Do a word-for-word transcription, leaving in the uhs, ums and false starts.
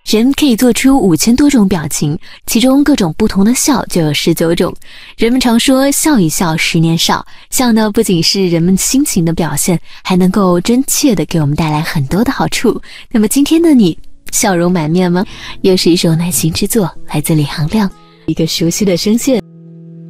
人可以做出五千多种表情，其中各种不同的笑就有十九种。人们常说笑一笑十年少，笑呢不仅是人们心情的表现，还能够真切的给我们带来很多的好处。那么今天的你笑容满面吗？又是一首耐心之作，来自李行亮，一个熟悉的声线。